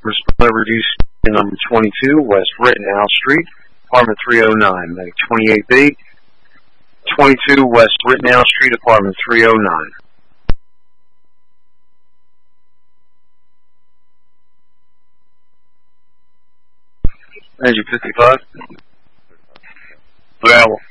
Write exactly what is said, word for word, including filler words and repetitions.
reduced to number twenty-two, West Rittenhouse Street, apartment three oh nine, Medic twenty-eight B, twenty-two West Rittenhouse Street, apartment three oh nine. Engine fifty-five. Well,